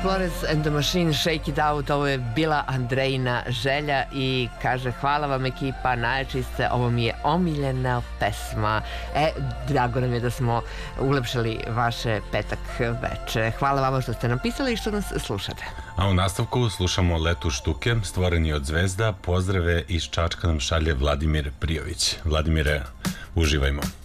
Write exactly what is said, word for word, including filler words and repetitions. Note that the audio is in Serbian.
Florence and the Machine, Shake It Out, ovo je bila Andrejina želja i kaže hvala vam ekipa, najjači ste, ovo mi je omiljena pesma. E, drago nam je da smo ulepšali vaše petak veče. Hvala vama što ste napisali i što nas slušate. A u nastavku slušamo Letu štuke, stvoreni od zvezda. Pozdrave iz Čačka nam šalje Vladimir Prijović. Vladimire, uživajmo.